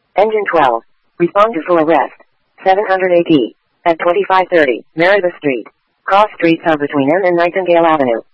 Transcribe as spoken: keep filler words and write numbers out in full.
Engine twelve. Respond to full arrest. seven hundred A P. At twenty-five thirty, Maribor Street. Cross streets are between M and Nightingale Avenue.